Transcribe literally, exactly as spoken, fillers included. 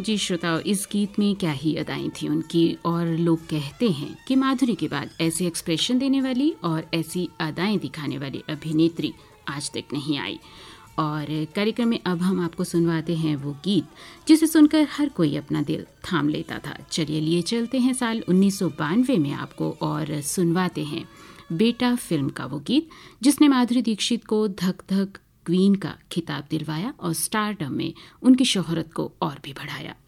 जी श्रोताओ, इस गीत में क्या ही अदाएं थी उनकी। और लोग कहते हैं कि माधुरी के बाद ऐसे एक्सप्रेशन देने वाली और ऐसी अदाएं दिखाने वाली अभिनेत्री आज तक नहीं आई। और कार्यक्रम में अब हम आपको सुनवाते हैं वो गीत जिसे सुनकर हर कोई अपना दिल थाम लेता था। चलिए लिए चलते हैं साल उन्नीस सौ बानवे में आपको और सुनवाते हैं बेटा फिल्म का वो गीत जिसने माधुरी दीक्षित को धक धक क्वीन का खिताब दिलवाया और स्टारडम में उनकी शोहरत को और भी बढ़ाया।